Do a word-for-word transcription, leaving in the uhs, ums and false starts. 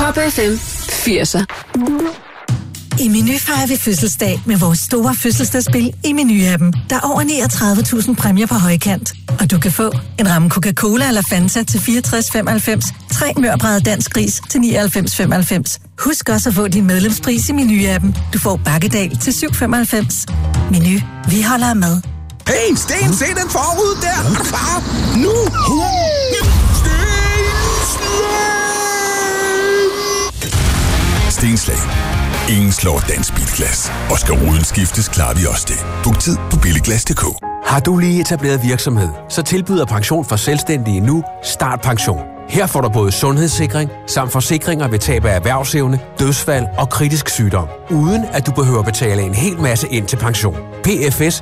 Top F M firser. I Meny fejrer vi fødselsdag med vores store fødselsdagsspil i Meny-appen. Der er over niogtredive tusind præmier på højkant. Og du kan få en ramme Coca-Cola eller Fanta til fireogtres femoghalvfems, tre mørbrædder dansk ris til nioghalvfems femoghalvfems. Husk også at få din medlemspris i Meny-appen. Du får bakkedal til syv femoghalvfems. Meny. Vi holder af mad. Hey, Sten, se den forud der! Klar, nu! Stenslag. Ingen slår Dansk Bilglas. Og skal ruden skiftes, klarer vi også det. Book tid på billiglas punktum d k. Har du lige etableret virksomhed, så tilbyder Pension for Selvstændige nu Startpension. Her får du både sundhedssikring samt forsikringer ved tab af erhvervsevne, dødsfald og kritisk sygdom, uden at du behøver betale en hel masse ind til pension. P F S